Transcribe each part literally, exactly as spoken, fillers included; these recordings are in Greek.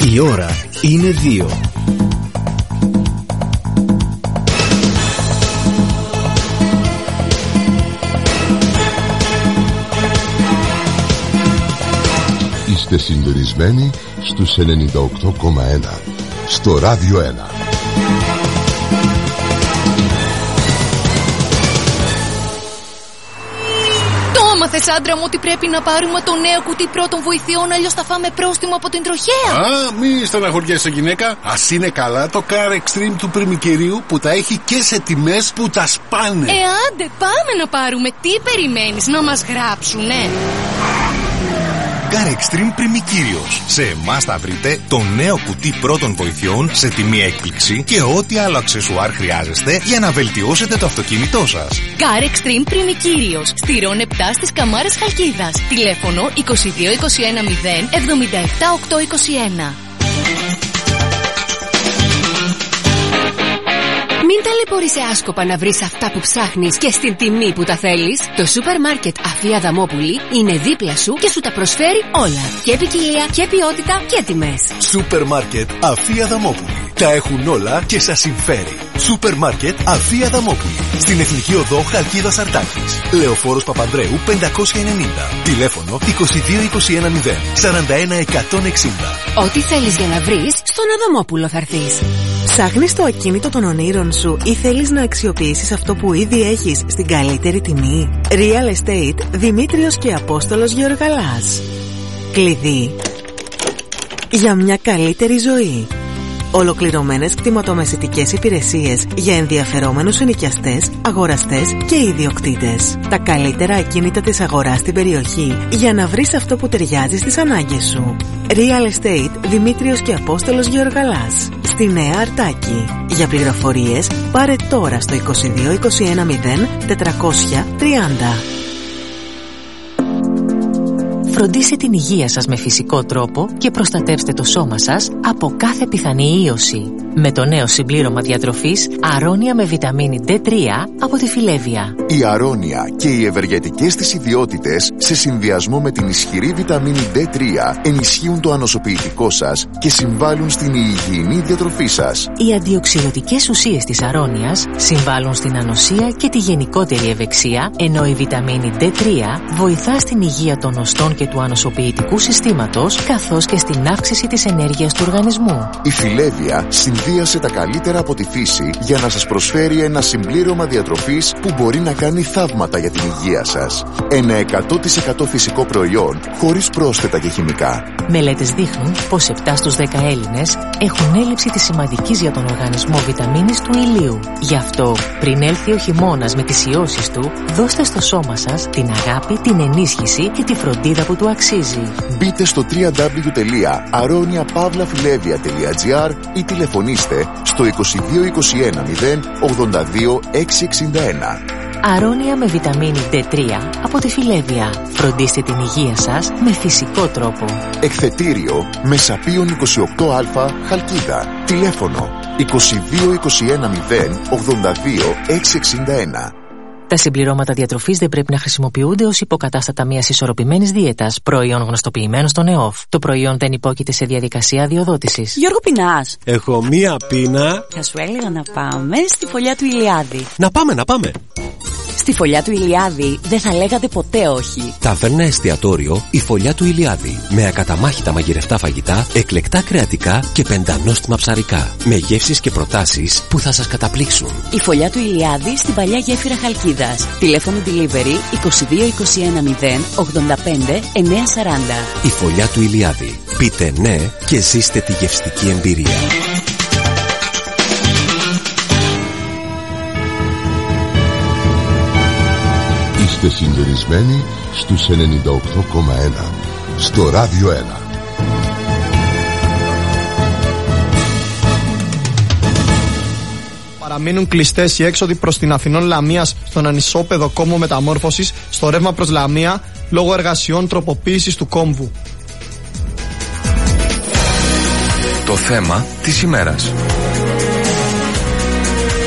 Η ώρα είναι δύο. Είστε συντονισμένοι στους ενενήντα οκτώ κόμμα ένα στο Ράδιο ένα. Μάθες, άντρα μου, ότι πρέπει να πάρουμε το νέο κουτί πρώτων βοηθειών, αλλιώς θα φάμε πρόστιμο από την τροχέα. Α, μη στεναχωριέσαι, γυναίκα. Ας είναι καλά το Car Extreme του πριμικερίου που τα έχει και σε τιμές που τα σπάνε. Ε, άντε, πάμε να πάρουμε. Τι περιμένεις, να μας γράψουνε? Car Extreme Πριμικύριος. Σε εμάς θα βρείτε το νέο κουτί πρώτων βοηθειών σε τιμή έκπληξη και ό,τι άλλο αξεσουάρ χρειάζεστε για να βελτιώσετε το αυτοκίνητό σας. Car Extreme Πριμικύριος. Στη Ρόν επτά στις Καμάρες Χαλκίδας. Τηλέφωνο είκοσι δύο είκοσι ένα μηδέν εβδομήντα επτά οκτακόσια είκοσι ένα. Μην ταλαιπωρείσαι άσκοπα να βρεις αυτά που ψάχνεις και στην τιμή που τα θέλεις. Το σούπερ μάρκετ Αφία Αδαμόπουλη είναι δίπλα σου και σου τα προσφέρει όλα. Και ποικιλία και ποιότητα και τιμές. Σούπερ μάρκετ Αφία Αδαμόπουλη. Τα έχουν όλα και σας συμφέρει. Σούπερ μάρκετ Αφία Αδαμόπουλη. Στην Εθνική Οδό Χαλκίδας Αρτάκης. Λεωφόρος Παπανδρέου πεντακόσια ενενήντα. Τηλέφωνο είκοσι δύο είκοσι ένα μηδέν σαράντα ένα εκατόν εξήντα. Ό,τι θέλεις για να βρεις, στον Αδαμόπουλο θα έρθεις. Ψάχνεις το ακίνητο των ονείρων σου ή θέλεις να αξιοποιήσεις αυτό που ήδη έχεις στην καλύτερη τιμή? Real Estate Δημήτριος και Απόστολος Γεωργαλάς. Κλειδί για μια καλύτερη ζωή. Ολοκληρωμένες κτηματομεσητικές υπηρεσίες για ενδιαφερόμενους ενοικιαστές, αγοραστές και ιδιοκτήτες. Τα καλύτερα ακίνητα της αγοράς στην περιοχή για να βρεις αυτό που ταιριάζει στις ανάγκες σου. Real Estate Δημήτριος και Απόστολος Γεωργαλάς. Στη Νέα Αρτάκη. Για πληροφορίες πάρε τώρα στο είκοσι δύο είκοσι ένα μηδέν τετρακόσια τριάντα. Φροντίστε την υγεία σας με φυσικό τρόπο και προστατεύστε το σώμα σας από κάθε πιθανή ίωση. Με το νέο συμπλήρωμα διατροφής Αρώνια με βιταμίνη ντι τρία από τη Φιλέβια. Η Αρώνια και οι ευεργετικές της ιδιότητες σε συνδυασμό με την ισχυρή βιταμίνη ντι τρία ενισχύουν το ανοσοποιητικό σας και συμβάλλουν στην υγιεινή διατροφή σας. Οι αντιοξυδοτικές ουσίες της Αρώνιας συμβάλλουν στην ανοσία και τη γενικότερη ευεξία, ενώ η βιταμίνη ντι τρία βοηθά στην υγεία των οστών και του ανοσοποιητικού συστήματος, καθώς και στην αύξηση της ενέργειας του οργανισμού. Η Φιλέβια συνδύασε τα καλύτερα από τη φύση για να σας προσφέρει ένα συμπλήρωμα διατροφής που μπορεί να κάνει θαύματα για την υγεία σας. Ένα εκατό τοις εκατό φυσικό προϊόν χωρίς πρόσθετα και χημικά. Μελέτες δείχνουν πως επτά στους δέκα Έλληνες έχουν έλλειψη της σημαντικής για τον οργανισμό βιταμίνης του ηλίου. Γι' αυτό, πριν έλθει ο χειμώνας με τις ιώσεις του, δώστε στο σώμα σας την αγάπη, την ενίσχυση και τη φροντίδα που του αξίζει. Μπείτε στο double-u double-u double-u τελεία aronia pavla filevia τελεία gr ή τηλεφωνήστε στο είκοσι δύο είκοσι ένα μηδέν ογδόντα δύο εξακόσια εξήντα ένα. Αρώνια με βιταμίνη ντι τρία από τη Φιλέβια. Φροντίστε την υγεία σας με φυσικό τρόπο. Εκθετήριο Μεσαπίων είκοσι οκτώ Α Χαλκίδα. Τηλέφωνο είκοσι δύο είκοσι ένα μηδέν ογδόντα δύο εξακόσια εξήντα ένα. Τα συμπληρώματα διατροφής δεν πρέπει να χρησιμοποιούνται ως υποκατάστατα μιας ισορροπημένης δίαιτας, προϊόν γνωστοποιημένο στον ΕΟΦ. Το προϊόν δεν υπόκειται σε διαδικασία αδειοδότησης. Γιώργο, πεινάς? Έχω μία πείνα. Θα σου έλεγα να πάμε στη φωλιά του Ηλιάδη. Να πάμε, να πάμε. Στη φωλιά του Ηλιάδη δεν θα λέγατε ποτέ όχι. Ταβέρνα εστιατόριο η Φωλιά του Ηλιάδη. Με ακαταμάχητα μαγειρευτά φαγητά, εκλεκτά κρεατικά και πεντανόστιμα ψαρικά. Με γεύσεις και προτάσεις που θα σας καταπλήξουν. Η Φωλιά του Ηλιάδη στην παλιά γέφυρα Χαλκίδας. Τηλέφωνο delivery είκοσι δύο είκοσι ένα μηδέν ογδόντα πέντε εννιακόσια σαράντα. Η Φωλιά του Ηλιάδη. Πείτε ναι και ζήστε τη γευστική εμπειρία. Είστε συντονισμένοι στους ενενήντα οκτώ κόμμα ένα στο Ράδιο ένα. Παραμείνουν κλειστές οι έξοδοι προς την Αθηνών Λαμίας στον ανισόπεδο κόμβο μεταμόρφωσης στο ρεύμα προς Λαμία λόγω εργασιών τροποποίησης του κόμβου. Το θέμα της ημέρας.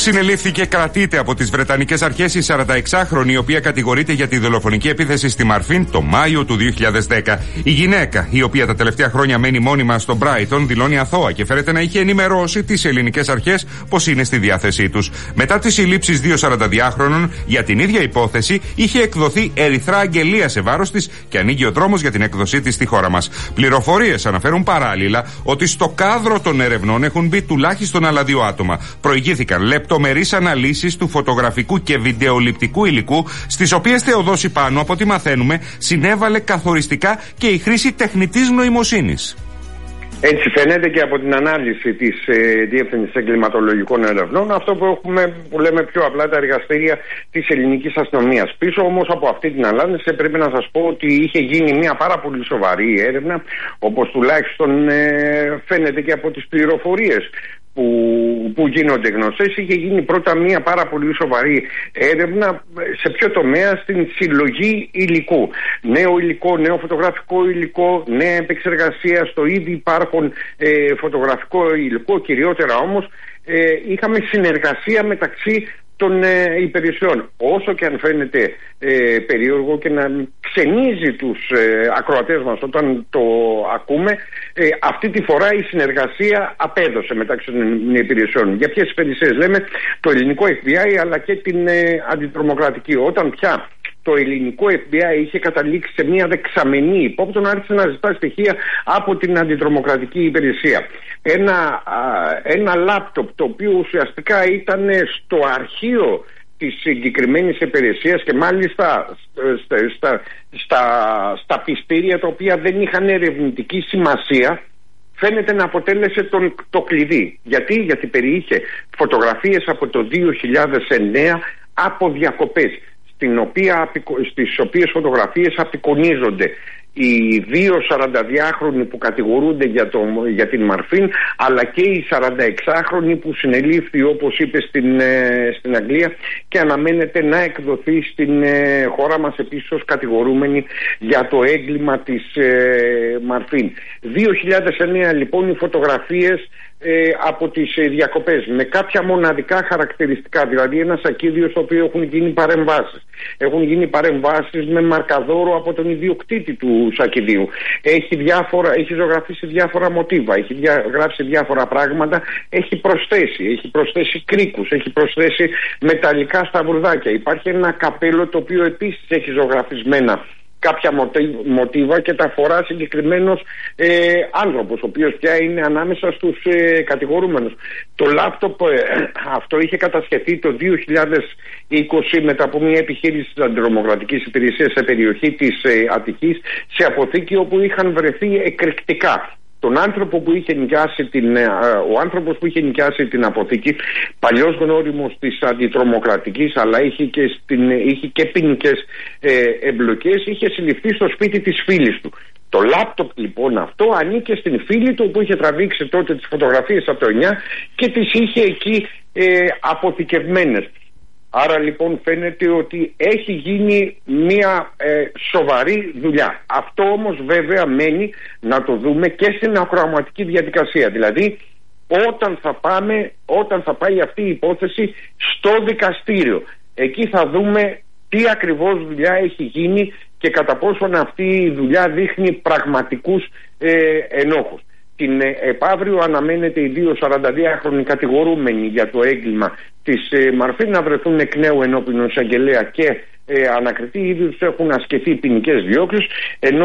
Συνελήφθηκε, κρατείται από τις Βρετανικές αρχές η σαρανταεξάχρονη, η οποία κατηγορείται για τη δολοφονική επίθεση στη Μαρφίν το Μάιο του δύο χιλιάδες δέκα. Η γυναίκα, η οποία τα τελευταία χρόνια μένει μόνιμα στο Μπράιτον, δηλώνει αθώα και φέρεται να είχε ενημερώσει τις ελληνικές αρχές πως είναι στη διάθεσή τους. Μετά τις συλλήψεις δύο σαρανταδυάχρονων για την ίδια υπόθεση, είχε εκδοθεί ερυθρά αγγελία σε βάρος της και ανοίγει ο δρόμος για την έκδοσή της στη χώρα μας. Πληροφορίες αναφέρουν παράλληλα ότι στο κάδρο των ερευνών έχουν μπει τουλάχιστον άλλα δύο άτομα. Προηγήθηκαν λεπτομερείς αναλύσεις του φωτογραφικού και βιντεοληπτικού υλικού, στις οποίες Θεοδόση Πάνου, από ό,τι μαθαίνουμε, συνέβαλε καθοριστικά και η χρήση τεχνητής νοημοσύνης. Έτσι φαίνεται και από την ανάλυση της ε, Διεύθυνσης Εγκληματολογικών Ερευνών, αυτό που έχουμε, που λέμε πιο απλά, τα εργαστήρια της ελληνικής αστυνομίας. Πίσω όμως από αυτή την ανάλυση πρέπει να σας πω ότι είχε γίνει μια πάρα πολύ σοβαρή έρευνα, όπως τουλάχιστον ε, φαίνεται και από τις πληροφορίες που, που γίνονται γνωστές. Είχε γίνει πρώτα μια πάρα πολύ σοβαρή έρευνα σε ποιο τομέα? Στην συλλογή υλικού. Νέο υλικό, νέο φωτογραφικό υλικό, νέα επεξεργασία στο ήδη υπάρχον ε, φωτογραφικό υλικό. Κυριότερα όμως ε, είχαμε συνεργασία μεταξύ των ε, υπηρεσιών. Όσο και αν φαίνεται ε, περίεργο και να ξενίζει τους ε, ακροατές μας όταν το ακούμε, ε, αυτή τη φορά η συνεργασία απέδωσε μεταξύ των υπηρεσιών. Για ποιες υπηρεσίες λέμε? Το ελληνικό εφ μπι άι αλλά και την ε, αντιτρομοκρατική. Όταν πια το ελληνικό εφ μπι άι είχε καταλήξει σε μια δεξαμενή υπόπτων, άρχισε να ζητά στοιχεία από την αντιτρομοκρατική υπηρεσία. Ένα, α, ένα λάπτοπ το οποίο ουσιαστικά ήταν στο αρχείο της συγκεκριμένης υπηρεσίας και μάλιστα στα, στα, στα, στα πιστήρια τα οποία δεν είχαν ερευνητική σημασία, φαίνεται να αποτέλεσε τον, το κλειδί. Γιατί? Γιατί περιείχε φωτογραφίες από το δύο χιλιάδες εννέα από διακοπές, στην οποία, στις οποίες φωτογραφίες απεικονίζονται οι δύο σαρανταδυάχρονοι που κατηγορούνται για, το, για την Μαρφίν, αλλά και οι σαρανταεξάχρονοι που συνελήφθη, όπως είπε, στην, ε, στην Αγγλία και αναμένεται να εκδοθεί στην ε, χώρα μας επίσης ως κατηγορούμενοι για το έγκλημα της ε, Μαρφίν. δύο χιλιάδες εννέα λοιπόν οι φωτογραφίες Ε, από τις ε, διακοπές με κάποια μοναδικά χαρακτηριστικά, δηλαδή ένα σακίδιο στο οποίο έχουν γίνει παρεμβάσεις. Έχουν γίνει παρεμβάσεις με μαρκαδόρο από τον ιδιοκτήτη του σακιδίου. Έχει, διάφορα, έχει ζωγραφίσει διάφορα μοτίβα, έχει δια, γράψει διάφορα πράγματα, έχει προσθέσει, έχει προσθέσει κρίκους, έχει προσθέσει μεταλλικά σταυρουδάκια. Υπάρχει ένα καπέλο το οποίο επίσης έχει ζωγραφισμένα κάποια μοτίβα και τα φορά συγκεκριμένος ε, άνθρωπος, ο οποίος πια είναι ανάμεσα στους ε, κατηγορούμενους. Το λάπτοπ ε, αυτό είχε κατασχεθεί το δύο χιλιάδες είκοσι μετά από μια επιχείρηση της αντιτρομοκρατικής υπηρεσίας σε περιοχή της ε, Αττικής, σε αποθήκη όπου είχαν βρεθεί εκρηκτικά. Τον άνθρωπο που είχε νοικιάσει την, ο άνθρωπος που είχε νοικιάσει την αποθήκη, παλιός γνώριμος της αντιτρομοκρατικής, αλλά είχε και, στην, είχε και ποινικές ε, εμπλοκές, είχε συλληφθεί στο σπίτι της φίλης του. Το λάπτοπ λοιπόν αυτό ανήκε στην φίλη του που είχε τραβήξει τότε τις φωτογραφίες από το εννιά και τις είχε εκεί ε, αποθηκευμένες. Άρα λοιπόν φαίνεται ότι έχει γίνει μια ε, σοβαρή δουλειά. Αυτό όμως βέβαια μένει να το δούμε και στην ακροαματική διαδικασία. Δηλαδή όταν θα, πάμε, όταν θα πάει αυτή η υπόθεση στο δικαστήριο, εκεί θα δούμε τι ακριβώς δουλειά έχει γίνει και κατά πόσον αυτή η δουλειά δείχνει πραγματικούς ε, ενόχους. Την επαύριο αναμένεται οι δύο σαρανταδυάχρονοι κατηγορούμενοι για το έγκλημα της ε, Μαρφίν να βρεθούν εκ νέου ενώπιον εισαγγελέα και ε, ανακριτή. Ήδη τους έχουν ασκηθεί ποινικές διώξεις, ενώ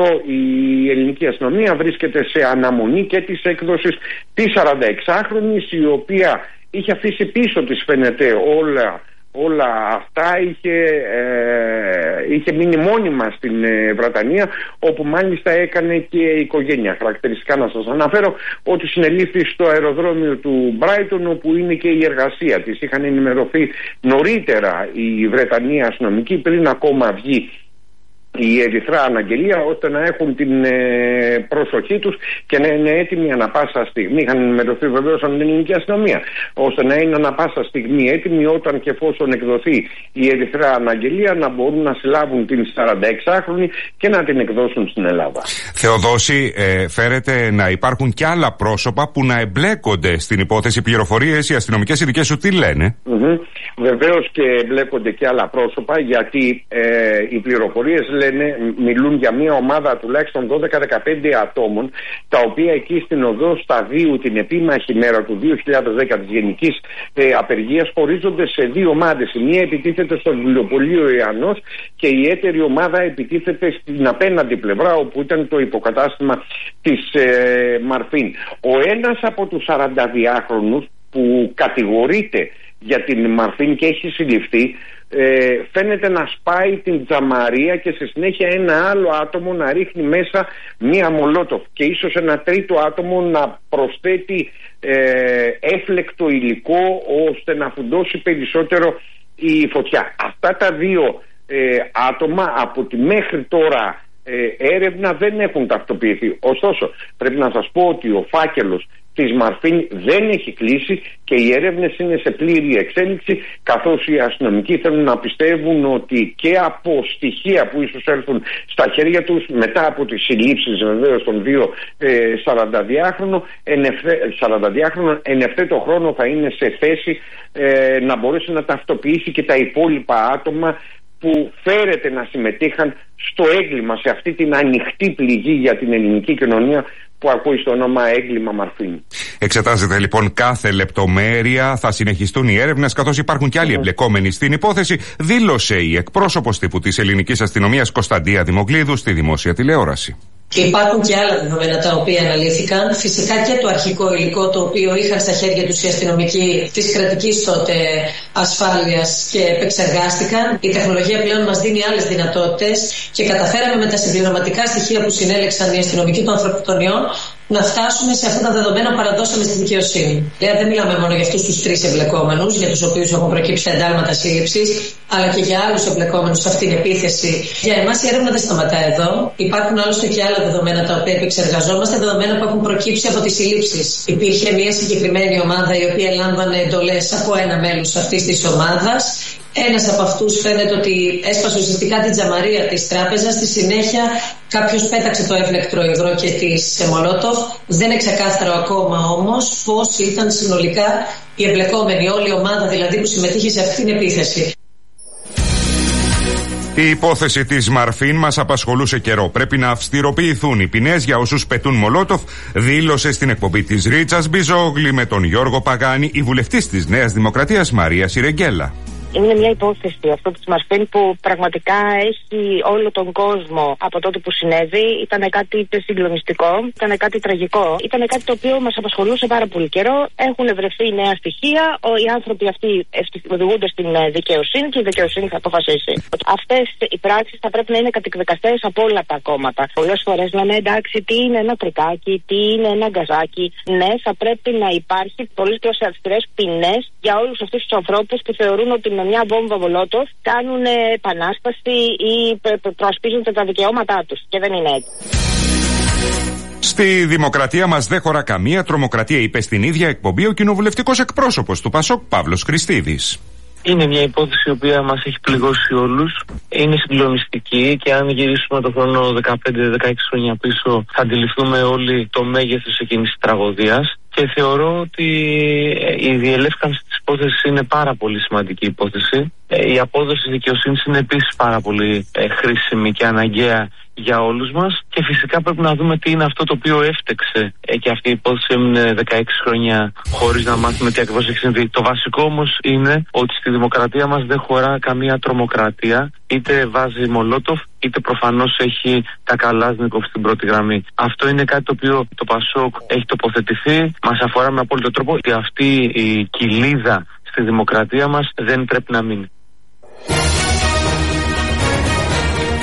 η ελληνική αστυνομία βρίσκεται σε αναμονή και της έκδοσης της σαρανταεξάχρονης, η οποία είχε αφήσει πίσω της, φαίνεται, όλα όλα αυτά, είχε, ε, είχε μείνει μόνιμα στην ε, Βρετανία, όπου μάλιστα έκανε και οικογένεια. Χαρακτηριστικά να σας αναφέρω ότι συνελήφθη στο αεροδρόμιο του Μπράιτον, όπου είναι και η εργασία της. Είχαν ενημερωθεί νωρίτερα οι Βρετανοί αστυνομικοί, πριν ακόμα βγει η Ερυθρά Αναγγελία, ώστε να έχουν την ε, προσοχή τους και να είναι έτοιμοι ανα πάσα στιγμή. Είχαν ενημερωθεί βεβαίως από την ελληνική αστυνομία, ώστε να είναι ανα πάσα στιγμή έτοιμοι όταν και εφόσον εκδοθεί η Ερυθρά Αναγγελία να μπορούν να συλλάβουν την σαρανταεξάχρονη και να την εκδώσουν στην Ελλάδα. Θεοδόση, ε, φέρεται να υπάρχουν και άλλα πρόσωπα που να εμπλέκονται στην υπόθεση. Πληροφορίες, οι αστυνομικές ειδικές σου τι λένε? Mm-hmm. Βεβαίως και εμπλέκονται και άλλα πρόσωπα, γιατί ε, οι πληροφορίες λένε, μιλούν για μια ομάδα τουλάχιστον δώδεκα δεκαπέντε ατόμων, τα οποία εκεί στην οδό Σταδίου την επίμαχη μέρα του δύο χιλιάδες δέκα της γενικής ε, απεργίας χωρίζονται σε δύο ομάδες. Η μία επιτίθεται στο βιβλιοπωλείο Ιαννός και η έτερη ομάδα επιτίθεται στην απέναντι πλευρά, όπου ήταν το υποκατάστημα της ε, Μαρφίν. Ο ένας από τους σαρανταδυάχρονους που κατηγορείται για την Μαρφίν και έχει συλληφθεί, ε, φαίνεται να σπάει την τζαμαρία και στη συνέχεια ένα άλλο άτομο να ρίχνει μέσα μία μολότοφ και ίσως ένα τρίτο άτομο να προσθέτει ε, έφλεκτο υλικό ώστε να φουντώσει περισσότερο η φωτιά. Αυτά τα δύο ε, άτομα από τη μέχρι τώρα ε, έρευνα δεν έχουν ταυτοποιηθεί. Ωστόσο πρέπει να σας πω ότι ο φάκελος της Μαρφίν δεν έχει κλείσει και οι έρευνες είναι σε πλήρη εξέλιξη, καθώς οι αστυνομικοί θέλουν να πιστεύουν ότι και από στοιχεία που ίσως έρθουν στα χέρια τους μετά από τις συλλήψεις βεβαίως των δύο ε, σαρανταδιάχρονων εν ευθέτω χρόνο θα είναι σε θέση ε, να μπορέσει να ταυτοποιήσει και τα υπόλοιπα άτομα που φέρεται να συμμετείχαν στο έγκλημα, σε αυτή την ανοιχτή πληγή για την ελληνική κοινωνία που ακούει στο όνομα έγκλημα Μαρφίν. Εξετάζεται λοιπόν κάθε λεπτομέρεια, θα συνεχιστούν οι έρευνες, καθώς υπάρχουν και άλλοι εμπλεκόμενοι στην υπόθεση, δήλωσε η εκπρόσωπος τύπου της ελληνικής αστυνομίας Κωνσταντία Δημοκλίδου στη δημόσια τηλεόραση. Και υπάρχουν και άλλα δεδομένα τα οποία αναλύθηκαν. Φυσικά και το αρχικό υλικό το οποίο είχαν στα χέρια τους οι αστυνομικοί της κρατικής τότε ασφάλειας και επεξεργάστηκαν. Η τεχνολογία πλέον μας δίνει άλλες δυνατότητες και καταφέραμε με τα συμπληρωματικά στοιχεία που συνέλεξαν οι αστυνομικοί των ανθρωποκτονιών να φτάσουμε σε αυτά τα δεδομένα που παραδώσαμε στη δικαιοσύνη. Δηλαδή δεν μιλάμε μόνο για αυτούς τους τρεις εμπλεκόμενους, για τους οποίους έχουν προκύψει εντάλματα σύλληψης, αλλά και για άλλους εμπλεκόμενους σε αυτήν την επίθεση. Για εμάς η έρευνα δεν σταματά εδώ. Υπάρχουν άλλωστε και άλλα δεδομένα τα οποία επεξεργαζόμαστε, δεδομένα που έχουν προκύψει από τις συλλήψεις. Υπήρχε μια συγκεκριμένη ομάδα η οποία λάμβανε εντολές από ένα μέλος αυτής της ομάδας. Ένας από αυτούς φαίνεται ότι έσπασε ουσιαστικά την τζαμαρία της τράπεζας. Στη συνέχεια κάποιος πέταξε το έφλεκτρο υγρό και τη μολότοφ. Δεν είναι ξεκάθαρο ακόμα όμως πώς ήταν συνολικά η εμπλεκόμενη, όλη η ομάδα δηλαδή που συμμετείχε σε αυτή την επίθεση. Η υπόθεση της Μαρφίν μας απασχολούσε καιρό. Πρέπει να αυστηροποιηθούν οι ποινές για όσους πετούν μολότοφ, δήλωσε στην εκπομπή της Ρίτσας Μπιζόγλη με τον Γιώργο Παγάνη η βουλευτής της Νέας Δημοκρατίας Μαρία Σιρεγγέλα. Είναι μια υπόθεση αυτό της Μαρφίν που πραγματικά έχει όλο τον κόσμο από τότε που συνέβη. Ήταν κάτι συγκλονιστικό, ήταν κάτι τραγικό. Ήταν κάτι το οποίο μας απασχολούσε πάρα πολύ καιρό. Έχουν βρεθεί νέα στοιχεία. Οι άνθρωποι αυτοί οδηγούνται στην δικαιοσύνη και η δικαιοσύνη θα αποφασίσει. Αυτές οι πράξεις θα πρέπει να είναι κατεκδικαστές από όλα τα κόμματα. Πολλές φορές λένε εντάξει, τι είναι ένα τρικάκι, τι είναι ένα γκαζάκι. Ναι, θα πρέπει να υπάρχει πολλές πιο αυστηρές ποινές για όλους αυτούς τους ανθρώπους που θεωρούν ότι με μια μπόμβα Μολότοφ κάνουν επανάσταση ή προασπίζονται τα δικαιώματά τους. Και δεν είναι έτσι. Στη δημοκρατία μας δεν χωρά καμία τρομοκρατία, είπε στην ίδια εκπομπή ο κοινοβουλευτικός εκπρόσωπος του Πασόκ Παύλος Χριστίδης. Είναι μια υπόθεση η οποία μας έχει πληγώσει όλους. Είναι συγκλονιστική και αν γυρίσουμε το χρόνο δεκαπέντε δεκαέξι χρόνια πίσω θα αντιληφθούμε όλοι το μέγεθος εκείνης της τραγωδίας. Και θεωρώ ότι η διελεύκανση της υπόθεσης είναι πάρα πολύ σημαντική υπόθεση. Η απόδοση της δικαιοσύνης είναι επίσης πάρα πολύ χρήσιμη και αναγκαία για όλους μας. Και φυσικά πρέπει να δούμε τι είναι αυτό το οποίο έφτεξε. Και αυτή η υπόθεση έμεινε δεκαέξι χρόνια χωρίς να μάθουμε τι ακριβώς έχει συμβεί. Το βασικό όμως είναι ότι στη δημοκρατία μας δεν χωρά καμία τρομοκρατία. Είτε βάζει μολότοφ, είτε προφανώς έχει τα Καλάζνικοφ στην πρώτη γραμμή. Αυτό είναι κάτι το οποίο το Πασόκ έχει τοποθετηθεί. Μας αφορά με απόλυτο τρόπο ότι αυτή η κοιλίδα στη δημοκρατία μας δεν πρέπει να μείνει.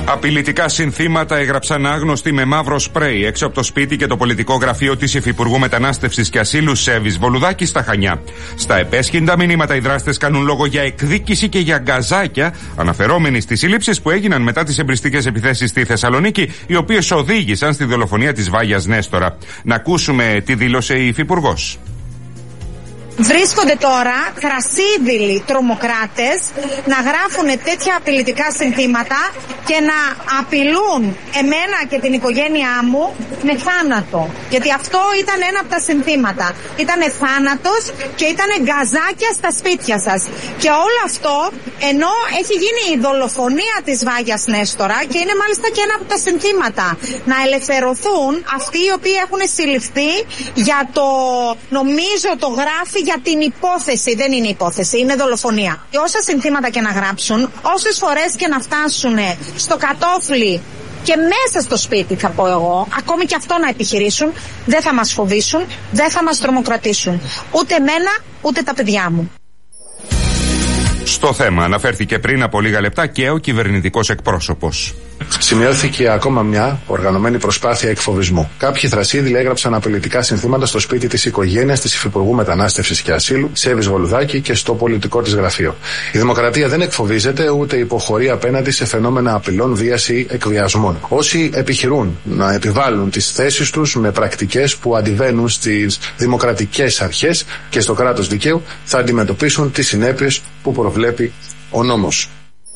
Απειλητικά συνθήματα έγραψαν άγνωστοι με μαύρο σπρέι έξω από το σπίτι και το πολιτικό γραφείο της Υφυπουργού Μετανάστευσης και Ασύλου Σέβης Βολουδάκη στα Χανιά. Στα επέσχυντα μηνύματα οι δράστες κάνουν λόγο για εκδίκηση και για γκαζάκια, αναφερόμενοι στις σύλληψεις που έγιναν μετά τις εμπριστικές επιθέσεις στη Θεσσαλονίκη, οι οποίες οδήγησαν στη δολοφονία της Βάγιας Νέστορα. Να ακούσουμε τι δήλωσε η Υφυπουργός. Βρίσκονται τώρα θρασίδηλοι τρομοκράτες να γράφουν τέτοια απειλητικά συνθήματα και να απειλούν εμένα και την οικογένειά μου με θάνατο. Γιατί αυτό ήταν ένα από τα συνθήματα. Ήτανε θάνατος και ήτανε γκαζάκια στα σπίτια σας. Και όλο αυτό ενώ έχει γίνει η δολοφονία της Βάγιας Νέστορα και είναι μάλιστα και ένα από τα συνθήματα. Να ελευθερωθούν αυτοί οι οποίοι έχουν συλληφθεί για το, νομίζω το γράφει, για την υπόθεση, δεν είναι υπόθεση, είναι δολοφονία. Και όσα συνθήματα και να γράψουν, όσες φορές και να φτάσουν στο κατόφλι και μέσα στο σπίτι, θα πω εγώ, ακόμη και αυτό να επιχειρήσουν, δεν θα μας φοβήσουν, δεν θα μας τρομοκρατήσουν. Ούτε εμένα, ούτε τα παιδιά μου. Στο θέμα αναφέρθηκε πριν από λίγα λεπτά και ο κυβερνητικός εκπρόσωπος. Σημειώθηκε ακόμα μια οργανωμένη προσπάθεια εκφοβισμού. Κάποιοι θρασίδηλοι έγραψαν απειλητικά συνθήματα στο σπίτι της οικογένειας της Υφυπουργού Μετανάστευσης και Ασύλου, Σέβης Βολουδάκη, και στο πολιτικό της γραφείο. Η δημοκρατία δεν εκφοβίζεται ούτε υποχωρεί απέναντι σε φαινόμενα απειλών, βίας ή εκβιασμών. Όσοι επιχειρούν να επιβάλλουν τις θέσεις τους με πρακτικές που αντιβαίνουν στις δημοκρατικές αρχές και στο κράτος δικαίου, θα αντιμετωπίσουν τις συνέπειες που προβλέπει ο νόμος.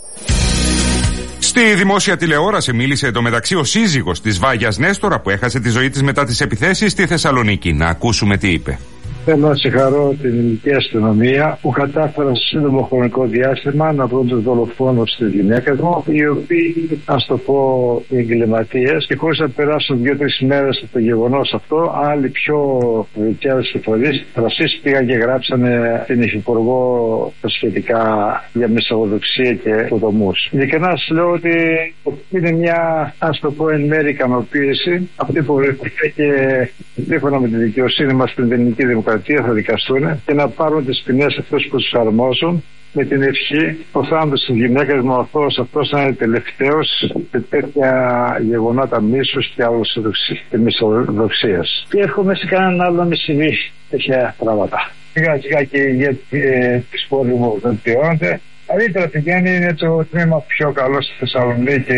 Στη δημόσια τηλεόραση μίλησε εντωμεταξύ ο σύζυγος της Βάγιας Νέστορα που έχασε τη ζωή της μετά τις επιθέσεις στη Θεσσαλονίκη. Να ακούσουμε τι είπε. Θέλω να συγχαρώ την ελληνική αστυνομία που κατάφεραν σε σύντομο χρονικό διάστημα να βρουν τους δολοφόνους της γυναίκας μου, οι οποίοι, ας το πω, εγκληματίες, και χωρίς να περάσουν δύο-τρεις μέρες από το γεγονός αυτό, άλλοι πιο δικαίους φορείς τρασίς πήγαν και γράψανε την Υφυπουργό σχετικά για μεσαγωδοξία και υποδομούς. Ειλικρινά σας λέω ότι είναι μια, ας το πω, εν μέρει ικανοποίηση. Αυτή που βρέθηκε σύμφωνα με τη δικαιοσύνη μας στην ελληνική δημοκρατία θα δικαστούν και να πάρουν τις ποινές αυτές που τους αρμόζουν, με την ευχή ο θάνατος της γυναίκας μου αυτός, αυτός να είναι τελευταίος σε τέτοια γεγονότα μίσους και μισοδοξίας. Και εύχομαι σε κανέναν άλλο να μην συμβεί τέτοια πράγματα. Σιγά σιγά και η ηγέτη της πόλης μου βελτιώνεται. Καλύτερα πηγαίνει, είναι το τμήμα πιο καλό στη Θεσσαλονίκη.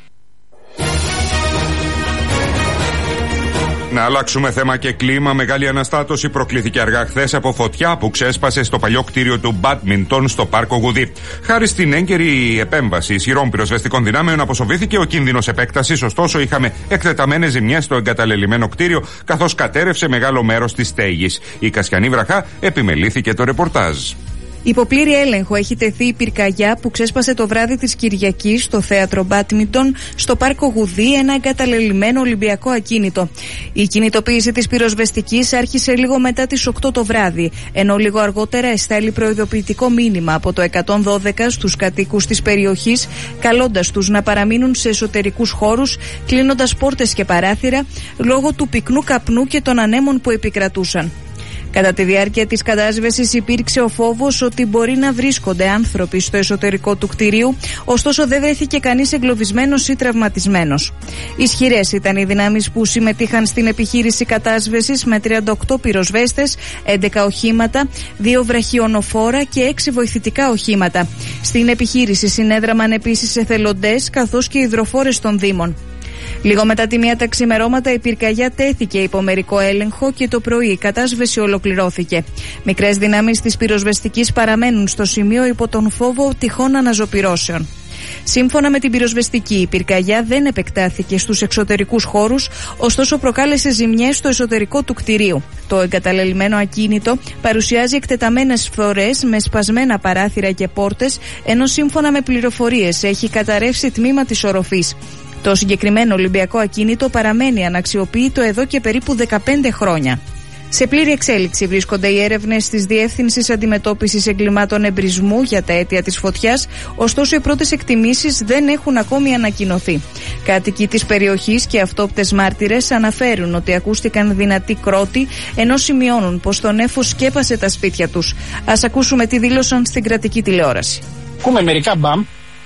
Να αλλάξουμε θέμα και κλίμα. Μεγάλη αναστάτωση προκλήθηκε αργά χθες από φωτιά που ξέσπασε στο παλιό κτίριο του μπάντμιντον στο Πάρκο Γουδί. Χάρη στην έγκαιρη επέμβαση ισχυρών πυροσβεστικών δυνάμεων αποσοβήθηκε ο κίνδυνος επέκτασης, ωστόσο είχαμε εκτεταμένες ζημιές στο εγκαταλελειμμένο κτίριο, καθώς κατέρευσε μεγάλο μέρος της στέγης. Η Κασιανή Βραχά επιμελήθηκε το ρεπορτάζ. Υπό πλήρη έλεγχο έχει τεθεί η πυρκαγιά που ξέσπασε το βράδυ της Κυριακής στο θέατρο Μπάτμιντον στο Πάρκο Γουδί, ένα εγκαταλελειμμένο Ολυμπιακό ακίνητο. Η κινητοποίηση της πυροσβεστικής άρχισε λίγο μετά τις οκτώ το βράδυ, ενώ λίγο αργότερα εστάλει προειδοποιητικό μήνυμα από το εκατόν δώδεκα στους κατοίκους της περιοχής, καλώντας τους να παραμείνουν σε εσωτερικούς χώρους, κλείνοντας πόρτες και παράθυρα λόγω του πυκνού καπνού και των ανέμων που επικρατούσαν. Κατά τη διάρκεια της κατάσβεσης υπήρξε ο φόβος ότι μπορεί να βρίσκονται άνθρωποι στο εσωτερικό του κτηρίου, ωστόσο δεν βρέθηκε κανείς εγκλωβισμένος ή τραυματισμένος. Ισχυρές ήταν οι δυνάμεις που συμμετείχαν στην επιχείρηση κατάσβεσης με τριάντα οκτώ πυροσβέστες, έντεκα οχήματα, δύο βραχιονοφόρα και έξι βοηθητικά οχήματα. Στην επιχείρηση συνέδραμαν επίσης εθελοντές καθώς και υδροφόρες των Δήμων. Λίγο μετά τη μία τα ξημερώματα η πυρκαγιά τέθηκε υπό μερικό έλεγχο και το πρωί η κατάσβεση ολοκληρώθηκε. Μικρές δυνάμεις της πυροσβεστικής παραμένουν στο σημείο υπό τον φόβο τυχόν αναζωπυρώσεων. Σύμφωνα με την πυροσβεστική, η πυρκαγιά δεν επεκτάθηκε στους εξωτερικούς χώρους, ωστόσο προκάλεσε ζημιές στο εσωτερικό του κτηρίου. Το εγκαταλελειμμένο ακίνητο παρουσιάζει εκτεταμένες φθορές με σπασμένα παράθυρα και πόρτες, ενώ σύμφωνα με πληροφορίες έχει καταρρεύσει τμήμα της οροφής. Το συγκεκριμένο Ολυμπιακό ακίνητο παραμένει αναξιοποιητό εδώ και περίπου δεκαπέντε χρόνια. Σε πλήρη εξέλιξη βρίσκονται οι έρευνες της Διεύθυνσης Αντιμετώπισης Εγκλημάτων Εμπρισμού για τα αίτια της φωτιάς, ωστόσο οι πρώτες εκτιμήσεις δεν έχουν ακόμη ανακοινωθεί. Κάτοικοι της περιοχής και αυτόπτες μάρτυρες αναφέρουν ότι ακούστηκαν δυνατοί κρότοι, ενώ σημειώνουν πως το νέφος σκέπασε τα σπίτια τους. Ας ακούσουμε τι δήλωσαν στην κρατική τηλεόραση. Ακούμε μερικά μπαμ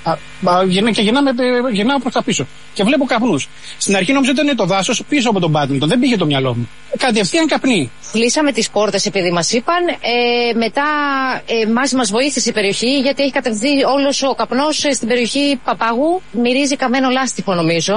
Α, α, και γυρνάμε, γυρνάω προς τα πίσω. Και βλέπω καπνούς. Στην αρχή νόμιζα ότι ήταν το δάσος πίσω από τον μπάντμιντον. Δεν πήγε το μυαλό μου. Κατευθείαν καπνί. Κλείσαμε τις πόρτες επειδή μας είπαν. Ε, μετά ε, μας, μας βοήθησε η περιοχή γιατί έχει κατευθυνθεί όλος ο καπνός στην περιοχή Παπάγου. Μυρίζει καμένο λάστιχο νομίζω.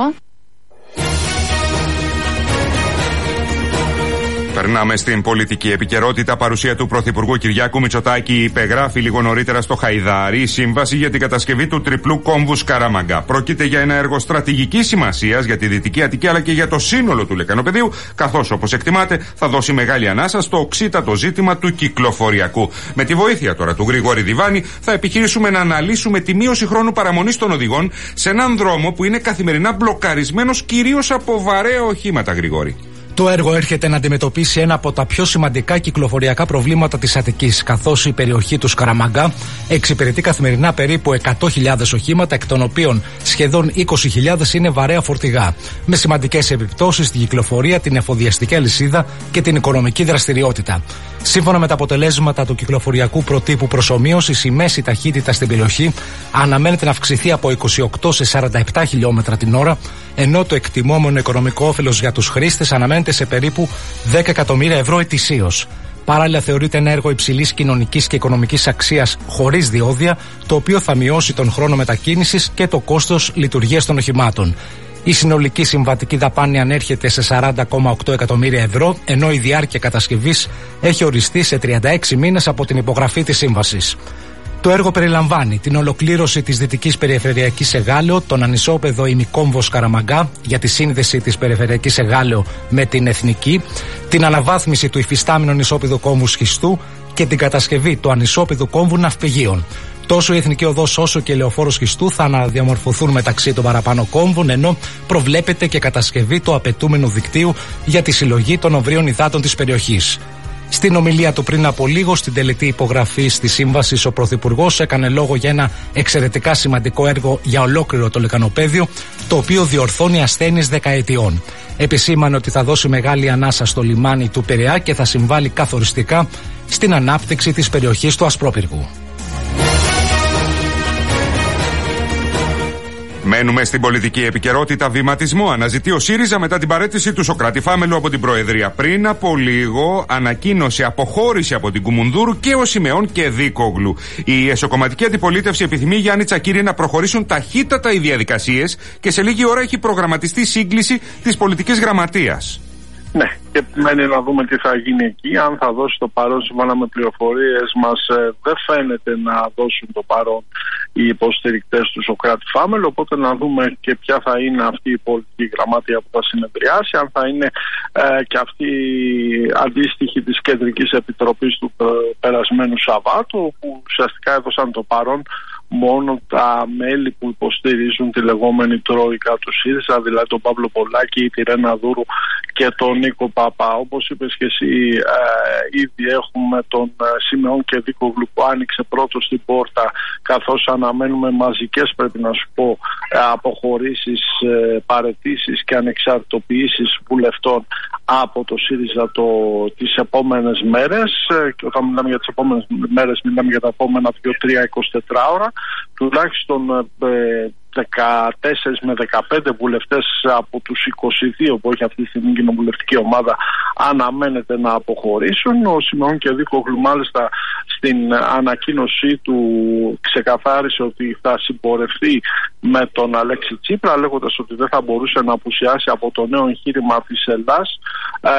Περνάμε στην πολιτική επικαιρότητα. Παρουσία του Πρωθυπουργού Κυριάκου Μητσοτάκη υπεγράφει λίγο νωρίτερα στο Χαϊδάρι η σύμβαση για την κατασκευή του τριπλού κόμβου Σκαραμαγκά. Πρόκειται για ένα έργο στρατηγικής σημασίας για τη Δυτική Αττική αλλά και για το σύνολο του λεκανοπεδίου, καθώς όπως εκτιμάται θα δώσει μεγάλη ανάσα στο οξύτατο ζήτημα του κυκλοφοριακού. Με τη βοήθεια τώρα του Γρηγόρη Διβάνη θα επιχειρήσουμε να αναλύσουμε τη μείωση χρόνου παραμονής των οδηγών σε έναν δρόμο που είναι καθημερινά μπλοκαρισμένος κυρίως από βαρέα οχήματα, Γρηγόρη. Το έργο έρχεται να αντιμετωπίσει ένα από τα πιο σημαντικά κυκλοφοριακά προβλήματα της Αττικής, καθώς η περιοχή του Σκαραμαγκά εξυπηρετεί καθημερινά περίπου εκατό χιλιάδες οχήματα, εκ των οποίων σχεδόν είκοσι χιλιάδες είναι βαρέα φορτηγά, με σημαντικές επιπτώσεις στην κυκλοφορία, την εφοδιαστική αλυσίδα και την οικονομική δραστηριότητα. Σύμφωνα με τα αποτελέσματα του κυκλοφοριακού προτύπου προσομοίωσης, η μέση ταχύτητα στην περιοχή αναμένεται να αυξηθεί από είκοσι οκτώ σε σαράντα επτά χιλιόμετρα την ώρα, ενώ το εκτιμόμενο οικονομικό όφελος για τους χρήστες αναμένεται σε περίπου δέκα εκατομμύρια ευρώ ετησίως. Παράλληλα, θεωρείται ένα έργο υψηλής κοινωνικής και οικονομικής αξίας χωρίς διόδια, το οποίο θα μειώσει τον χρόνο μετακίνησης και το κόστος λειτουργίας των οχημάτων. Η συνολική συμβατική δαπάνη ανέρχεται σε σαράντα κόμμα οκτώ εκατομμύρια ευρώ, ενώ η διάρκεια κατασκευής έχει οριστεί σε τριάντα έξι μήνες από την υπογραφή της σύμβασης. Το έργο περιλαμβάνει την ολοκλήρωση της Δυτικής Περιφερειακής Εγάλεο, τον ανισόπεδο ημικόμβο Σκαραμαγκά για τη σύνδεση της Περιφερειακής Εγάλεο με την Εθνική, την αναβάθμιση του υφιστάμενου ανισόπεδου κόμβου Σχιστού και την κατασκευή του ανισόπεδου κόμβου Ναυπηγείων. Τόσο η Εθνική Οδός όσο και η Λεωφόρος Σχιστού θα αναδιαμορφωθούν μεταξύ των παραπάνω κόμβων, ενώ προβλέπεται και κατασκευή του απαιτούμενου δικτύου για τη συλλογή των ομβρίων υδάτων της περιοχής. Στην ομιλία του πριν από λίγο, στην τελετή υπογραφή τη σύμβαση, ο Πρωθυπουργός έκανε λόγο για ένα εξαιρετικά σημαντικό έργο για ολόκληρο το λεκανοπέδιο, το οποίο διορθώνει ασθένειες δεκαετιών. Επισήμανε ότι θα δώσει μεγάλη ανάσα στο λιμάνι του Πειραιά και θα συμβάλλει καθοριστικά στην ανάπτυξη της περιοχής του Ασπρόπυργου. Μένουμε στην πολιτική επικαιρότητα. Βηματισμό αναζητεί ο ΣΥΡΙΖΑ μετά την παραίτηση του Σωκράτη Φάμελου από την Προεδρία. Πριν από λίγο ανακοίνωσε αποχώρηση από την Κουμουνδούρου και ο Σιμεών και Δίκογλου. Η εσωκομματική αντιπολίτευση επιθυμεί, Γιάννη Τσακίρη, να προχωρήσουν ταχύτατα οι διαδικασίες και σε λίγη ώρα έχει προγραμματιστεί σύγκληση της πολιτικής γραμματείας. Ναι, και μένει να δούμε τι θα γίνει εκεί. Αν θα δώσει το παρόν, σύμφωνα με πληροφορίες μας, ε, δεν φαίνεται να δώσουν το παρόν οι υποστηρικτές του Σωκράτη Φάμελου. Οπότε να δούμε και ποια θα είναι αυτή η πολιτική γραμματεία που θα συνεδριάσει. Αν θα είναι ε, και αυτή αντίστοιχη της Κεντρικής Επιτροπής του ε, περασμένου Σαββάτου, που ουσιαστικά έδωσαν το παρόν μόνο τα μέλη που υποστηρίζουν τη λεγόμενη τρόικα του ΣΥΡΙΖΑ, δηλαδή τον Παύλο Πολάκη, τη Ρένα Δούρου και τον Νίκο Παπά. Όπως είπες και εσύ, ε, ήδη έχουμε τον ε, Σιμεών και Δίκογλου που άνοιξε πρώτο στην πόρτα, καθώς αναμένουμε μαζικές, πρέπει να σου πω, ε, αποχωρήσεις, ε, παραιτήσεις και ανεξαρτητοποιήσεις βουλευτών από το ΣΥΡΙΖΑ το, τις επόμενες μέρες. Ε, και όταν μιλάμε για τις επόμενες μέρες, μιλάμε για τα επόμενα δύο τρία εικοσιτέσσερις ώρα. Τουλάχιστον ε, δεκατέσσερα με δεκαπέντε βουλευτές από τους είκοσι δύο που έχει αυτή τη στιγμή η κοινοβουλευτική ομάδα αναμένεται να αποχωρήσουν. Ο Σιμεών και Δίκογλου μάλιστα στην ανακοίνωσή του ξεκαθάρισε ότι θα συμπορευτεί με τον Αλέξη Τσίπρα, λέγοντας ότι δεν θα μπορούσε να απουσιάσει από το νέο εγχείρημα της Ελλάς, ε,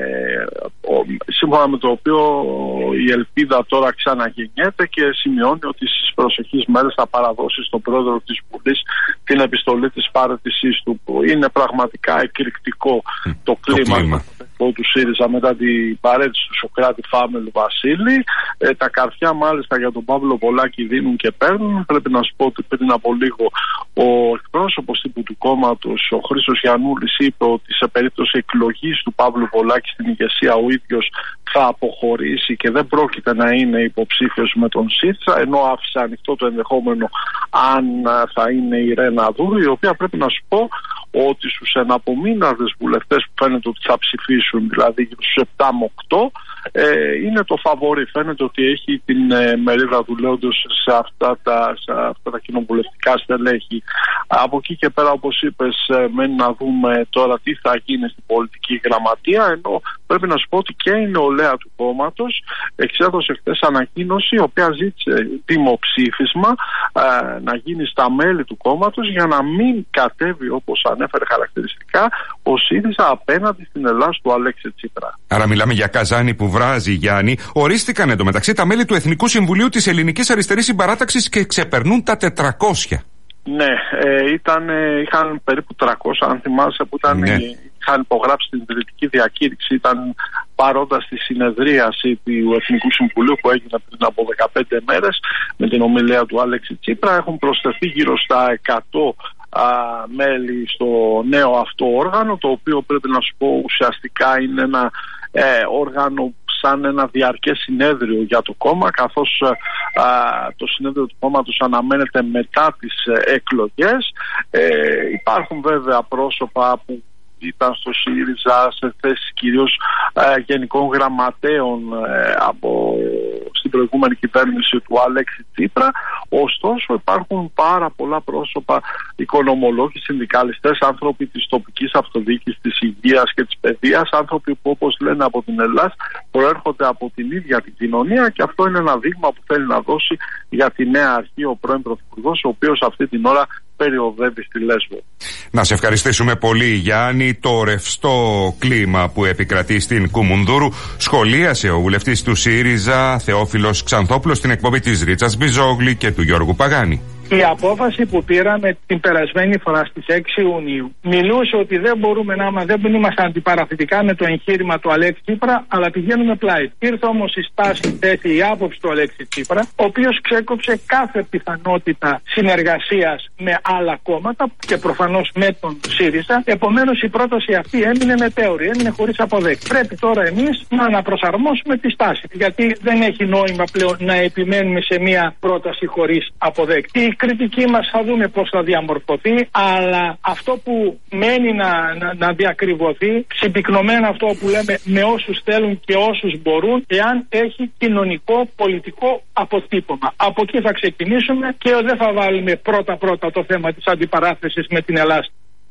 σύμφωνα με το οποίο η ελπίδα τώρα ξαναγεννιέται, και σημειώνει ότι στις προσεχείς μέρες θα παραδώσει στον πρόεδρο της Βουλής την επιστολή της παραιτησής του. Είναι πραγματικά εκρηκτικό mm, το κλίμα, το κλίμα του ΣΥΡΙΖΑ μετά την παρέτηση του Σωκράτη Φάμελου Βασίλη. Ε, τα καρφιά μάλιστα για τον Παύλο Πολάκη δίνουν και παίρνουν. Πρέπει να σου πω ότι πριν από λίγο ο εκπρόσωπος τύπου του κόμματος, ο Χρήστος Γιαννούλης, είπε ότι σε περίπτωση εκλογής του Παύλου Πολάκη στην ηγεσία ο ίδιος θα αποχωρήσει και δεν πρόκειται να είναι υποψήφιος με τον ΣΥΡΙΖΑ, ενώ άφησε ανοιχτό το ενδεχόμενο αν θα είναι η Ρένα Δούρου, η οποία πρέπει να σου πω ότι στους εναπομείναδες βουλευτές που φαίνεται ότι θα ψηφίσουν, δηλαδή στους επτά με οκτώ, ε, είναι το φαβορί. Φαίνεται ότι έχει την ε, μερίδα του λέοντος σε αυτά τα, σε αυτά τα κοινοβουλευτικά στελέχη. Από εκεί και πέρα, όπως είπες, ε, μένει να δούμε τώρα τι θα γίνει στην πολιτική γραμματεία, ενώ πρέπει να σου πω ότι και η νεολαία του κόμματος εξέδωσε χθες ανακοίνωση, η οποία ζήτησε δημοψήφισμα ε, να γίνει στα μέλη του κόμματος για να μην κατέβει, όπως ανέφερε χαρακτηριστικά, ο ΣΥΡΙΖΑ απέναντι στην Ελλάδα του Αλέξη Τσίπρα. Άρα μιλάμε για καζάνι που βράζει, Γιάννη. Ορίστηκαν εντωμεταξύ τα μέλη του Εθνικού Συμβουλίου της Ελληνικής Αριστερής Συμπαράταξης και ξεπερνούν τα τετρακόσια. Ναι, ε, ήταν, είχαν περίπου τριακόσια, αν θυμάσαι, που ήταν, ναι. είχαν υπογράψει την ιδρυτική διακήρυξη, ήταν παρόντα στη συνεδρίαση του Εθνικού Συμβουλίου που έγινε πριν από δεκαπέντε μέρες με την ομιλία του Αλέξη Τσίπρα. Έχουν προσθεθεί γύρω στα εκατό α, μέλη στο νέο αυτό όργανο, το οποίο πρέπει να σου πω ουσιαστικά είναι ένα ε, όργανο σαν ένα διαρκές συνέδριο για το κόμμα, καθώς α, το συνέδριο του κόμματος αναμένεται μετά τις ε, εκλογές. Ε, υπάρχουν βέβαια πρόσωπα που ήταν στο ΣΥΡΙΖΑ σε θέσεις κυρίως ε, γενικών γραμματέων ε, από, στην προηγούμενη κυβέρνηση του Αλέξη Τσίπρα. Ωστόσο υπάρχουν πάρα πολλά πρόσωπα, οικονομολόγοι, συνδικαλιστές, άνθρωποι της τοπικής αυτοδιοίκησης, της υγείας και της παιδείας, άνθρωποι που, όπως λένε από την Ελλάδα, προέρχονται από την ίδια την κοινωνία, και αυτό είναι ένα δείγμα που θέλει να δώσει για τη νέα αρχή ο πρώην Πρωθυπουργός, ο οποίος αυτή την ώρα περιοδεύει στη Λέσβο. Να σε ευχαριστήσουμε πολύ, Γιάννη. Το ρευστό κλίμα που επικρατεί στην Κουμουνδούρου σχολίασε ο βουλευτής του ΣΥΡΙΖΑ Θεόφιλος Ξανθόπουλος στην εκπομπή της Ρίτσας Μπιζόγλη και του Γιώργου Παγάνη. Η απόφαση που πήραμε την περασμένη φορά στις έξι Ιουνίου μιλούσε ότι δεν μπορούμε να είμαστε, δεν είμαστε αντιπαραθετικά με το εγχείρημα του Αλέξη Τσίπρα, αλλά πηγαίνουμε πλάι. Ήρθε όμως η στάση, η θέση, η άποψη του Αλέξη Τσίπρα, ο οποίος ξέκοψε κάθε πιθανότητα συνεργασίας με άλλα κόμματα και προφανώς με τον ΣΥΡΙΖΑ. Επομένως η πρόταση αυτή έμεινε μετέωρη, έμεινε χωρίς αποδέκτη. Πρέπει τώρα εμείς να αναπροσαρμόσουμε τη στάση, γιατί δεν έχει νόημα πλέον να επιμένουμε σε μια πρόταση χωρίς αποδέκτη. Η κριτική μας θα δούμε πώς θα διαμορφωθεί, αλλά αυτό που μένει να, να, να διακριβωθεί, συμπυκνωμένα αυτό που λέμε, με όσους θέλουν και όσους μπορούν, εάν έχει κοινωνικό πολιτικό αποτύπωμα. Από εκεί θα ξεκινήσουμε και δεν θα βάλουμε πρώτα-πρώτα το θέμα της αντιπαράθεσης με την Ελλάδα.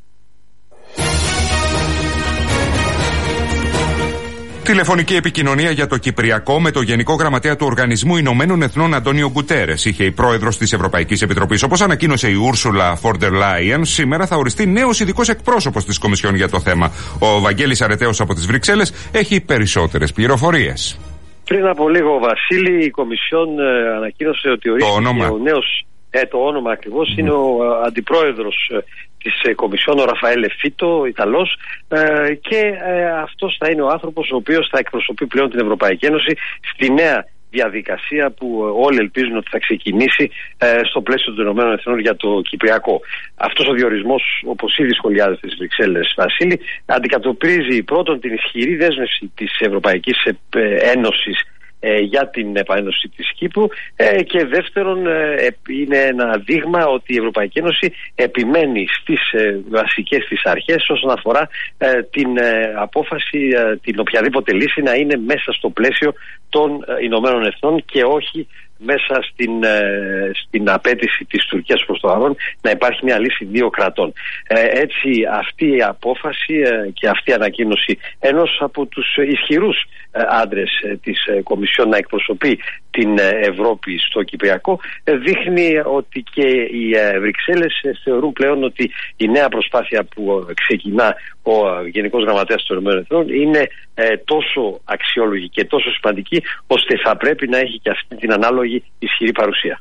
Τηλεφωνική επικοινωνία για το Κυπριακό με το Γενικό Γραμματέα του Οργανισμού Ηνωμένων Εθνών Αντώνιο Γκουτέρες είχε η πρόεδρος της Ευρωπαϊκής Επιτροπής. Όπως ανακοίνωσε η Ούρσουλα Φόρντερ Λάιεν, σήμερα θα οριστεί νέος ειδικός εκπρόσωπος της Κομισιόν για το θέμα. Ο Βαγγέλης Αρετέος από τις Βρυξέλλες έχει περισσότερες πληροφορίες. Πριν από λίγο, Βασίλη, η Κομισιόν ε, ανακοίνωσε ότι ορίστηκε ο νέος. Ε, το όνομα ακριβώς mm. είναι ο ε, αντιπρόεδρος ε, της ε, Κομισιόν, ο Ραφαέλε Φίτο, Ιταλός, ε, και ε, αυτός θα είναι ο άνθρωπος ο οποίος θα εκπροσωπεί πλέον την Ευρωπαϊκή Ένωση στη νέα διαδικασία που όλοι ελπίζουν ότι θα ξεκινήσει ε, στο πλαίσιο των Ηνωμένων Εθνών για το Κυπριακό. Αυτός ο διορισμός, όπως ήδη σχολιάζεται στις Βρυξέλλες, Βασίλη, αντικατοπτρίζει πρώτον την ισχυρή δέσμευση της Ευρωπαϊκής Ένωσης Ε, για την επανένωση της Κύπρου, ε, και δεύτερον ε, είναι ένα δείγμα ότι η Ευρωπαϊκή Ένωση επιμένει στις ε, βασικές της αρχές όσον αφορά ε, την ε, απόφαση, ε, την οποιαδήποτε λύση να είναι μέσα στο πλαίσιο των ε, Ηνωμένων Εθνών και όχι μέσα στην, ε, στην απέτηση της Τουρκίας προς το παρόν να υπάρχει μια λύση δύο κρατών. Ε, έτσι αυτή η απόφαση ε, και αυτή η ανακοίνωση ενός από τους ισχυρούς ε, άντρες ε, της ε, Κομισιόν να εκπροσωπεί την ε, Ευρώπη στο Κυπριακό ε, δείχνει ότι και οι ε, Βρυξέλλες ε, θεωρούν πλέον ότι η νέα προσπάθεια που ε, ξεκινά ο ε, Γενικός Γραμματέας των ΗΠΑ είναι ε, τόσο αξιόλογη και τόσο σημαντική ώστε θα πρέπει να έχει και αυτή την ανάλογη ισχυρή παρουσία.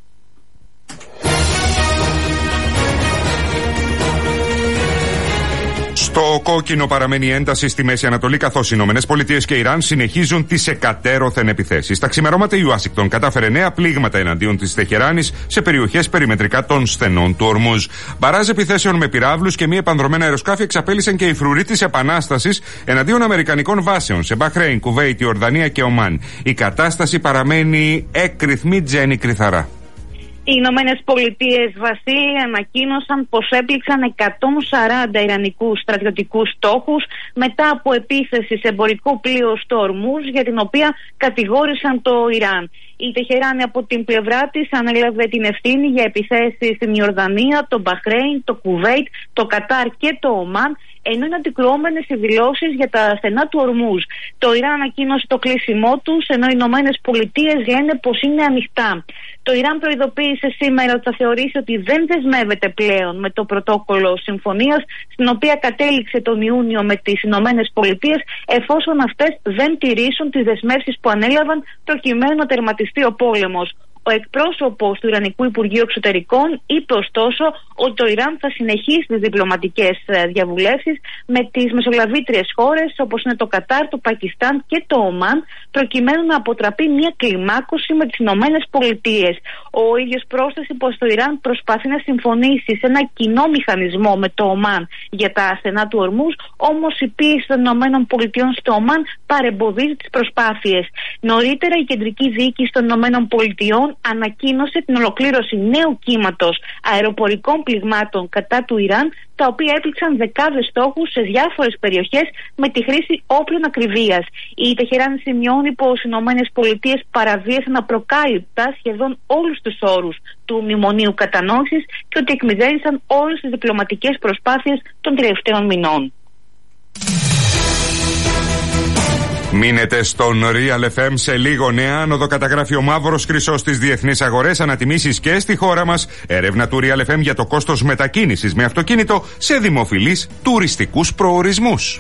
Στο κόκκινο παραμένει ένταση στη Μέση Ανατολή, καθώς οι ΗΠΑ και Ιράν συνεχίζουν τις εκατέρωθεν επιθέσεις. Τα ξημερώματα η Ουάσιγκτον κατάφερε νέα πλήγματα εναντίον της Τεχεράνης σε περιοχές περιμετρικά των στενών του Ορμούζ. Μπαράζ επιθέσεων με πυράβλους και μη επανδρομένα αεροσκάφη εξαπέλυσαν και οι φρουροί της Επανάστασης εναντίον αμερικανικών βάσεων σε Μπαχρέιν, Κουβέιτ, Ιορδανία και Ομάν. Η κατάσταση παραμένει έκρηθμη, Τζένι Κρυθαρά. Οι Ηνωμένες Πολιτείες, Βασίλη, ανακοίνωσαν πως έπληξαν εκατόν σαράντα ιρανικούς στρατιωτικούς στόχους μετά από επίθεση σε εμπορικό πλοίο στο Ορμούζ, για την οποία κατηγόρησαν το Ιράν. Η Τεχεράνη από την πλευρά της ανέλαβε την ευθύνη για επιθέσεις στην Ιορδανία, το Μπαχρέιν, το Κουβέιτ, το Κατάρ και το Ομάν, ενώ είναι αντικρουόμενες οι δηλώσεις για τα στενά του Ορμούζ. Το Ιράν ανακοίνωσε το κλείσιμό τους, ενώ οι Ηνωμένες Πολιτείες λένε πως είναι ανοιχτά. Το Ιράν προειδοποίησε σήμερα ότι θα θεωρήσει ότι δεν δεσμεύεται πλέον με το πρωτόκολλο συμφωνίας, στην οποία κατέληξε τον Ιούνιο με τις Ηνωμένες Πολιτείες, εφόσον αυτές δεν τηρήσουν τις δεσμεύσεις που ανέλαβαν προκειμένου να τερματιστεί ο πόλεμος. Ο εκπρόσωπος του Ιρανικού Υπουργείου Εξωτερικών είπε ωστόσο ότι το Ιράν θα συνεχίσει τις διπλωματικές διαβουλεύσεις με τις μεσολαβήτριες χώρες όπως είναι το Κατάρ, το Πακιστάν και το Ομάν, προκειμένου να αποτραπεί μια κλιμάκωση με τις Ηνωμένες Πολιτείες. Ο ίδιος πρόσθεσε πως το Ιράν προσπαθεί να συμφωνήσει σε ένα κοινό μηχανισμό με το Ομάν για τα στενά του Ορμούζ, όμως η πίεση των Ηνωμένων Πολιτειών στο Ομάν παρεμποδίζει τις προσπάθειες. Νωρίτερα η κεντρική διοίκηση των Ηνωμένων Πολιτειών ανακοίνωσε την ολοκλήρωση νέου κύματος αεροπορικών πληγμάτων κατά του Ιράν, τα οποία έπληξαν δεκάδες στόχους σε διάφορες περιοχές με τη χρήση όπλων ακριβίας. Η Τεχεράνη σημειώνει πως οι Ηνωμένες Πολιτείες παραβίασαν απροκάλυπτα σχεδόν όλους τους όρους του Μνημονίου Κατανόησης και ότι εκμυδένισαν όλες τις διπλωματικές προσπάθειες των τελευταίων μηνών. Μείνετε στον Real εφ εμ, σε λίγο νέα άνοδο καταγράφει ο μαύρος χρυσός στις διεθνείς αγορές, ανατιμήσεις και στη χώρα μας. Έρευνα του Real εφ εμ για το κόστος μετακίνησης με αυτοκίνητο σε δημοφιλείς τουριστικούς προορισμούς.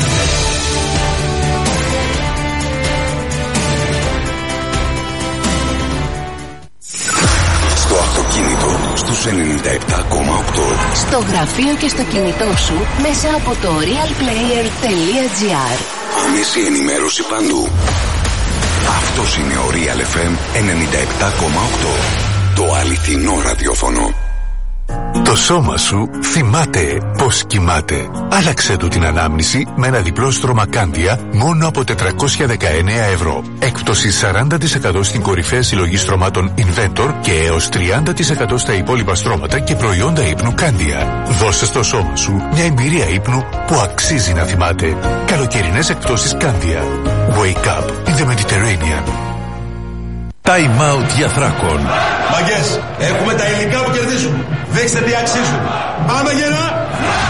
Στο αυτοκίνητο στους ενενήντα επτά κόμμα οκτώ. Στο γραφείο και στο κινητό σου μέσα από το real player τελεία gr. Άμεση ενημέρωση παντού. Αυτός είναι ο Real εφ εμ ενενήντα επτά κόμμα οκτώ. Το αληθινό ραδιόφωνο. Το σώμα σου θυμάται πως κοιμάται. Άλλαξε του την ανάμνηση με ένα διπλό στρώμα Κάντια μόνο από τετρακόσια δεκαεννέα ευρώ. Έκπτωση σαράντα τοις εκατό στην κορυφαία συλλογή στρωμάτων Inventor και έως τριάντα τοις εκατό στα υπόλοιπα στρώματα και προϊόντα ύπνου Κάντια. Δώσε στο σώμα σου μια εμπειρία ύπνου που αξίζει να θυμάται. Καλοκαιρινές εκπτώσεις Κάντια. Wake up in the Mediterranean. Time out για Θράκον. Μαγκές, έχουμε τα υλικά που κερδίζουν. Δείξτε τι αξίζουν. Πάμε γερά!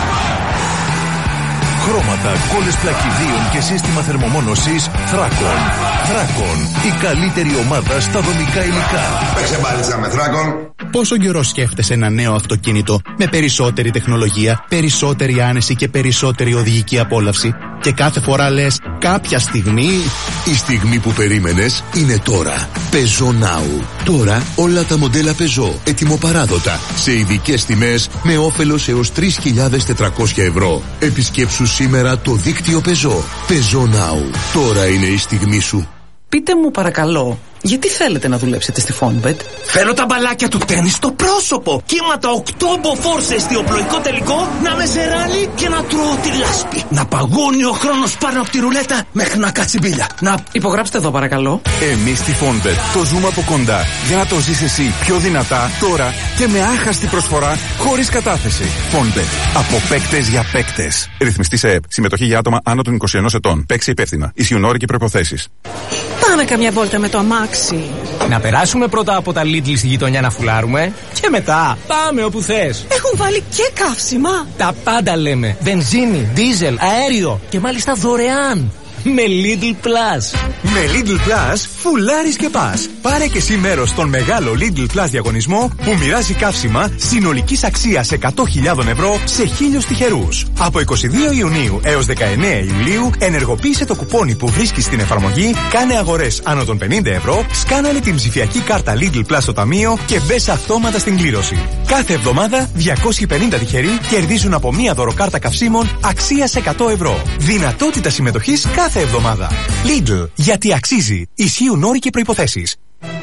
Χρώματα, κόλλες πλακιδίων και σύστημα θερμομόνωσης Θράκον. Θράκον, η καλύτερη ομάδα στα δομικά υλικά. Παίξε μπάλιτσα με Θράκον. Πόσο καιρό σκέφτεσαι ένα νέο αυτοκίνητο με περισσότερη τεχνολογία, περισσότερη άνεση και περισσότερη οδηγική απόλαυση και κάθε φορά λες κάποια στιγμή... Η στιγμή που περίμενες είναι τώρα. Peugeot Now. Τώρα όλα τα μοντέλα Peugeot ετοιμοπαράδοτα σε ειδικές τιμές με όφελος έως τρεις χιλιάδες τετρακόσια ευρώ. Επισκέψου σήμερα το δίκτυο Peugeot. Peugeot Now. Τώρα είναι η στιγμή σου. Πείτε μου παρακαλώ, γιατί θέλετε να δουλέψετε στη Fonbet? Θέλω τα μπαλάκια του τένις στο πρόσωπο. Κύματα οκτώ μποφόρ σε εστιοπλοϊκό τελικό, να με σε ράλι και να τρώω τη λάσπη. Να παγώνει ο χρόνος πάνω από τη ρουλέτα μέχρι να κάτσει μπίλια. Να υπογράψτε εδώ παρακαλώ. Εμείς στη Fonbet το ζούμε από κοντά για να το ζεις εσύ πιο δυνατά τώρα και με άχαστη προσφορά χωρίς κατάθεση. Fonbet. Από παίκτες για παίκτες. Ρυθμιστή σε ΕΠ. Συμμετοχή για άτομα άνω των είκοσι ενός ετών. Παίξει υπεύθυνα. Ισχύουν όροι και προϋποθέσεις. Πάμε καμιά βόλτα με το αμάξι. Να περάσουμε πρώτα από τα Lidl στη γειτονιά να φουλάρουμε και μετά πάμε όπου θες. Έχουν βάλει και καύσιμα. Τα πάντα λέμε. Βενζίνη, δίζελ, αέριο και μάλιστα δωρεάν. Με Lidl Plus. Με Lidl Plus φουλάρεις και πας. Πάρε και εσύ μέρος στον μεγάλο Lidl Plus διαγωνισμό που μοιράζει καύσιμα συνολικής αξίας εκατό χιλιάδες ευρώ σε χίλιους τυχερούς. Από είκοσι δύο Ιουνίου έως δεκαεννέα Ιουλίου ενεργοποίησε το κουπόνι που βρίσκεις στην εφαρμογή, κάνε αγορές άνω των πενήντα ευρώ, σκάνανε την ψηφιακή κάρτα Lidl Plus στο ταμείο και μπες αυτόματα στην κλήρωση. Κάθε εβδομάδα διακόσιοι πενήντα τυχεροί κερδίζουν από μία δωροκάρτα καυσίμων αξίας εκατό ευρώ. Δυνατότητα συμμετοχής κάθε εβδομάδα. Lidl, γιατί αξίζει. Ισχύουν όροι και προϋποθέσεις.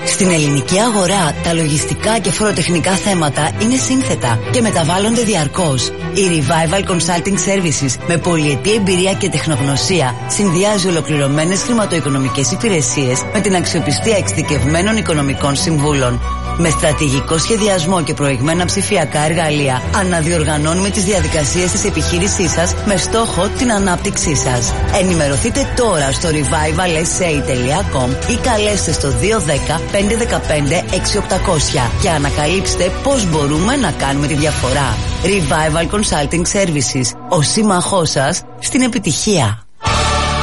Στην ελληνική αγορά, τα λογιστικά και φοροτεχνικά θέματα είναι σύνθετα και μεταβάλλονται διαρκώς. Η Revival Consulting Services με πολυετή εμπειρία και τεχνογνωσία συνδυάζει ολοκληρωμένες χρηματοοικονομικές υπηρεσίες με την αξιοπιστία εξειδικευμένων οικονομικών συμβούλων. Με στρατηγικό σχεδιασμό και προηγμένα ψηφιακά εργαλεία, αναδιοργανώνουμε τις διαδικασίες της επιχείρησής σας με στόχο την ανάπτυξή σας. Ενημερωθείτε τώρα στο revival s a τελεία com ή καλέστε στο δύο ένα μηδέν πέντε ένα πέντε έξι οκτακόσια και ανακαλύψτε πώς μπορούμε να κάνουμε τη διαφορά. Revival Consulting Services, ο σύμμαχός σας στην επιτυχία.